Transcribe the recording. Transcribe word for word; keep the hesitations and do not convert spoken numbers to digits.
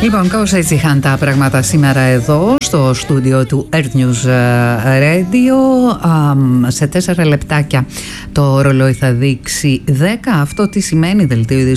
Λοιπόν, κάπως έτσι είχαν τα πράγματα σήμερα εδώ στο στούντιο του Earth News Radio. Σε τέσσερα λεπτάκια το ρολόι θα δείξει δέκα. Αυτό τι σημαίνει? Δελτίο